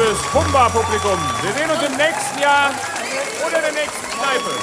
liebes Humba-Publikum, wir sehen uns im nächsten Jahr oder der nächsten Kneipe.